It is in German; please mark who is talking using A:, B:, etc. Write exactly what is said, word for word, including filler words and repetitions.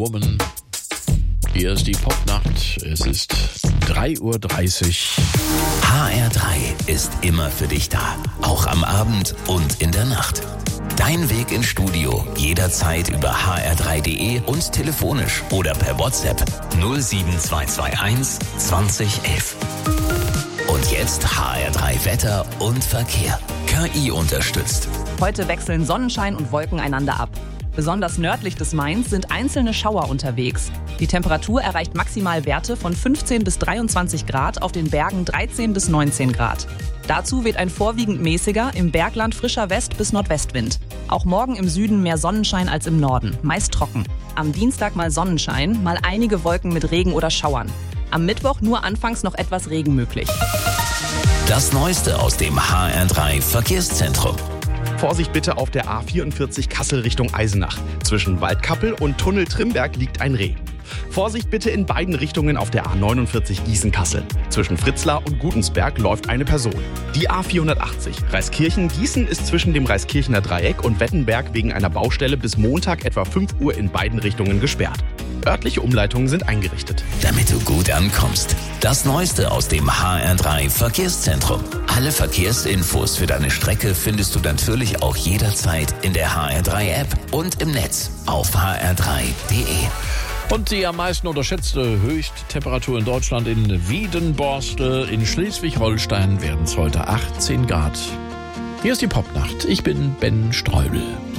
A: Woman. Hier ist die Popnacht. Es ist drei Uhr dreißig.
B: H R drei ist immer für dich da. Auch am Abend und in der Nacht. Dein Weg ins Studio jederzeit über h r drei punkt d e und telefonisch oder per WhatsApp null sieben zwei zwei eins zwanzig elf. Und jetzt H R drei Wetter und Verkehr. K I unterstützt.
C: Heute wechseln Sonnenschein und Wolken einander ab. Besonders nördlich des Mains sind einzelne Schauer unterwegs. Die Temperatur erreicht maximal Werte von fünfzehn bis dreiundzwanzig Grad, auf den Bergen dreizehn bis neunzehn Grad. Dazu weht ein vorwiegend mäßiger, im Bergland frischer West- bis Nordwestwind. Auch morgen im Süden mehr Sonnenschein als im Norden, meist trocken. Am Dienstag mal Sonnenschein, mal einige Wolken mit Regen oder Schauern. Am Mittwoch nur anfangs noch etwas Regen möglich.
B: Das Neueste aus dem H R drei Verkehrszentrum.
D: Vorsicht bitte auf der A vierundvierzig Kassel Richtung Eisenach. Zwischen Waldkappel und Tunnel Trimberg liegt ein Reh. Vorsicht bitte in beiden Richtungen auf der A neunundvierzig Gießen-Kassel. Zwischen Fritzlar und Gutensberg läuft eine Person. Die A vierhundertachtzig Reiskirchen-Gießen ist zwischen dem Reiskirchener Dreieck und Wettenberg wegen einer Baustelle bis Montag etwa fünf Uhr in beiden Richtungen gesperrt. Örtliche Umleitungen sind eingerichtet.
B: Damit du gut ankommst. Das Neueste aus dem H R drei Verkehrszentrum. Alle Verkehrsinfos für deine Strecke findest du natürlich auch jederzeit in der H R drei App und im Netz auf h r drei punkt d e.
A: Und die am meisten unterschätzte Höchsttemperatur in Deutschland in Wiedenborstel. In Schleswig-Holstein werden es heute achtzehn Grad. Hier ist die Popnacht. Ich bin Ben Streubel.